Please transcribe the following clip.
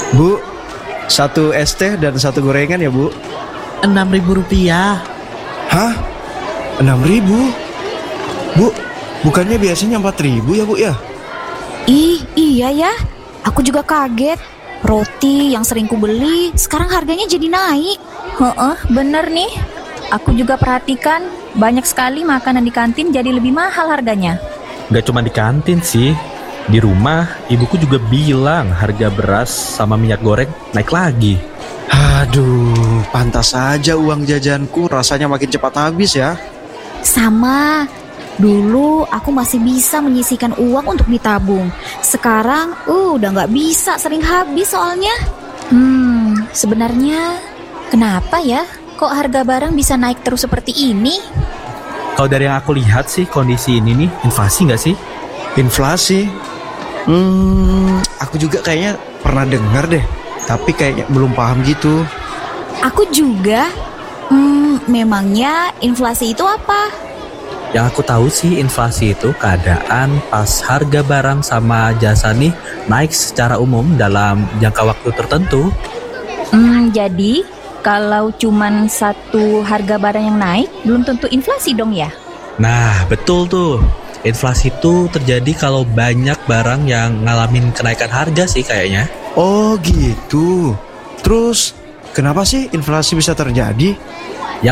Bu, satu es teh dan satu gorengan ya bu. Rp6.000. Hah? 6.000? Bu, bukannya biasanya 4.000 ya bu ya? Ih, iya ya. Aku juga kaget. Roti yang sering ku beli sekarang harganya jadi naik. Heeh, bener nih. Aku juga perhatikan banyak sekali makanan di kantin jadi lebih mahal harganya. Gak cuma di kantin sih. Di rumah, ibuku juga bilang harga beras sama minyak goreng naik lagi. Aduh, pantas saja uang jajanku rasanya makin cepat habis ya. Sama. Dulu aku masih bisa menyisihkan uang untuk ditabung. Sekarang udah nggak bisa, sering habis soalnya. Sebenarnya kenapa ya kok harga barang bisa naik terus seperti ini? Kalau dari yang aku lihat sih, kondisi ini nih, inflasi gak sih? Inflasi? Aku juga kayaknya pernah dengar deh, tapi kayaknya belum paham gitu. Aku juga. Memangnya inflasi itu apa? Yang aku tahu sih, inflasi itu keadaan pas harga barang sama jasa nih naik secara umum dalam jangka waktu tertentu. Jadi kalau cuman satu harga barang yang naik belum tentu inflasi dong ya? Nah, betul tuh. Inflasi itu terjadi kalau banyak barang yang ngalamin kenaikan harga sih kayaknya. Oh gitu. Terus kenapa sih inflasi bisa terjadi?